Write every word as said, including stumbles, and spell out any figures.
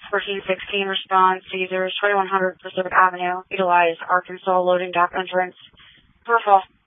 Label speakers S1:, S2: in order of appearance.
S1: fourteen sixteen response, users twenty-one hundred Pacific Avenue, utilize Arkansas loading dock entrance. True or false?